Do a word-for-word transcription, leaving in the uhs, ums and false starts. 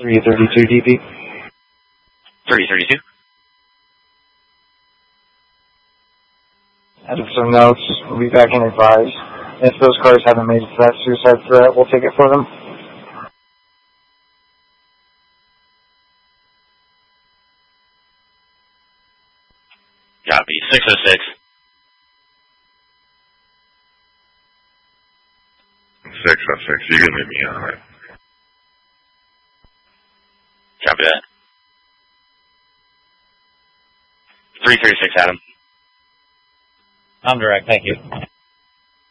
three thirty-two D P. three thirty-two. Added some notes. We'll be back in advised. If those cars haven't made it to that suicide threat, we'll take it for them. Copy. six oh six. six oh six. You can leave me on it. Copy that. three thirty-six, Adam. I'm direct, thank you.